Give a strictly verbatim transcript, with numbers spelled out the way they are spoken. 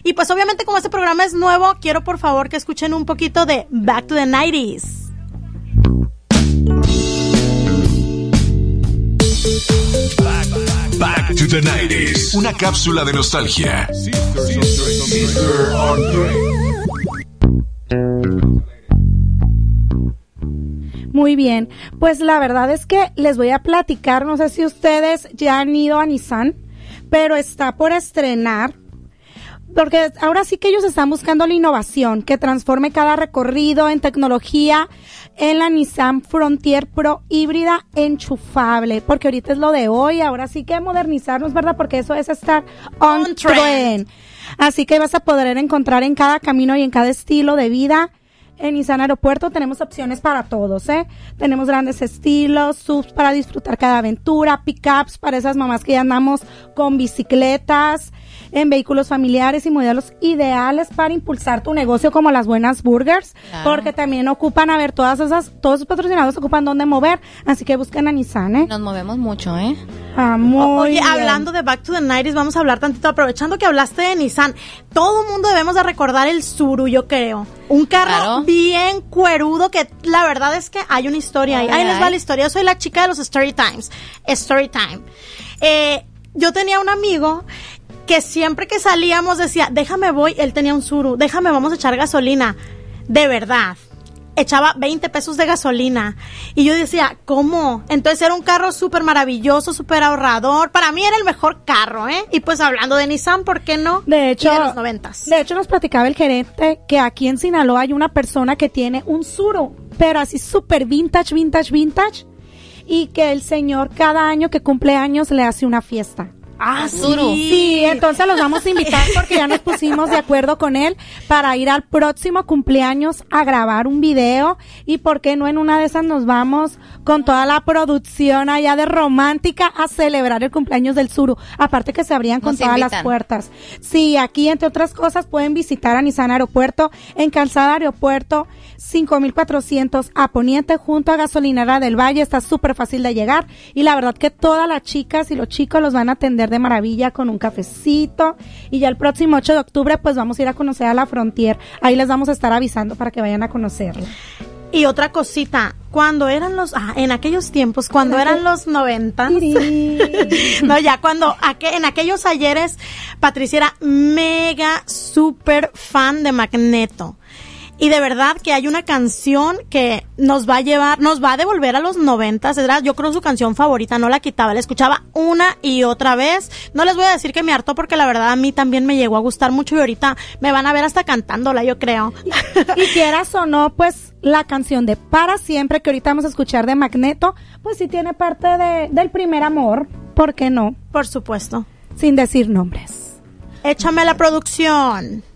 Y pues obviamente como este programa es nuevo, quiero por favor que escuchen un poquito de Back to the nineties. Back, back, back to the nineties. Una cápsula de nostalgia. Muy bien, pues la verdad es que les voy a platicar, no sé si ustedes ya han ido a Nissan, pero está por estrenar, porque ahora sí que ellos están buscando la innovación, que transforme cada recorrido en tecnología en la Nissan Frontier Pro híbrida enchufable, porque ahorita es lo de hoy, ahora sí que modernizarnos, ¿verdad? Porque eso es estar on, on trend. trend. Así que vas a poder encontrar en cada camino y en cada estilo de vida. En Nissan Aeropuerto tenemos opciones para todos, ¿eh? Tenemos grandes estilos, subs para disfrutar cada aventura, pickups para esas mamás que ya andamos con bicicletas, en vehículos familiares y modelos ideales para impulsar tu negocio como las buenas burgers, claro. Porque también ocupan, a ver, todas esas, todos sus patrocinados ocupan dónde mover, así que busquen a Nissan, ¿eh? Nos movemos mucho, ¿eh? Ah, muy Oye, bien. Hablando de Back to the nineties, vamos a hablar tantito, aprovechando que hablaste de Nissan, todo mundo debemos de recordar el Tsuru, yo creo. Un carro claro. bien cuerudo que la verdad es que hay una historia ahí. Ay, ahí les va la historia. Yo soy la chica de los Story Times. Story Time. Eh, yo tenía un amigo que siempre que salíamos decía, déjame voy, él tenía un Tsuru, déjame vamos a echar gasolina. De verdad. Echaba veinte pesos de gasolina. Y yo decía, ¿cómo? Entonces era un carro súper maravilloso, súper ahorrador. Para mí era el mejor carro, ¿eh? Y pues hablando de Nissan, ¿por qué no? De hecho, y de los noventas. De hecho, nos platicaba el gerente que aquí en Sinaloa hay una persona que tiene un Tsuru, pero así súper vintage, vintage, vintage. Y que el señor cada año que cumple años le hace una fiesta. Ah, sí. Sí, entonces los vamos a invitar porque ya nos pusimos de acuerdo con él para ir al próximo cumpleaños a grabar un video y por qué no en una de esas nos vamos con toda la producción allá de romántica a celebrar el cumpleaños del Tsuru. Aparte que se abrían con nos todas invitan. las puertas. Sí, aquí entre otras cosas pueden visitar a Nissan Aeropuerto en Calzada Aeropuerto cinco mil cuatrocientos a Poniente junto a Gasolinera del Valle. Está súper fácil de llegar y la verdad que todas las chicas y los chicos los van a atender de maravilla con un cafecito y ya el próximo ocho de octubre pues vamos a ir a conocer a la Frontier. Ahí les vamos a estar avisando para que vayan a conocerla. Y otra cosita, cuando eran los, ah, en aquellos tiempos, cuando eran los noventas, no, ya cuando, aqu- en aquellos ayeres, Patricia era mega super fan de Magneto. Y de verdad que hay una canción que nos va a llevar, nos va a devolver a los noventas, era yo creo su canción favorita, no la quitaba, la escuchaba una y otra vez. No les voy a decir que me hartó porque la verdad a mí también me llegó a gustar mucho y ahorita me van a ver hasta cantándola, yo creo. Y, y quieras o no, pues la canción de Para Siempre que ahorita vamos a escuchar de Magneto, pues sí tiene parte de, del primer amor, ¿por qué no? Por supuesto. Sin decir nombres. Échame la producción.